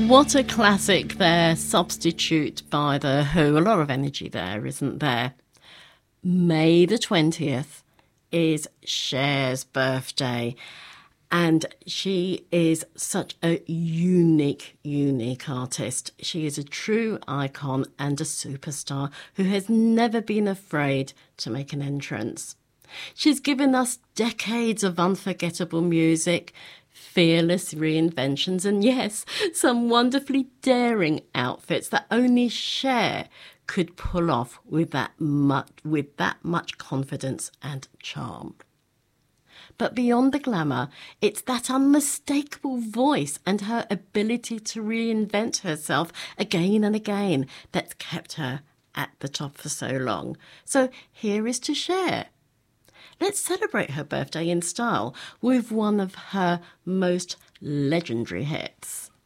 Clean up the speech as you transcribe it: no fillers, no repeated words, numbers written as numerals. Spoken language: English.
What a classic there, Substitute by The Who. A lot of energy there, isn't there? May the 20th is Cher's birthday, and she is such a unique artist. She is a true icon and a superstar who has never been afraid to make an entrance. She's given us decades of unforgettable music, fearless reinventions, and yes, some wonderfully daring outfits that only Cher could pull off with that much confidence and charm. But beyond the glamour, it's that unmistakable voice and her ability to reinvent herself again and again that's kept her at the top for so long. So here is to Cher. Let's celebrate her birthday in style with one of her most legendary hits.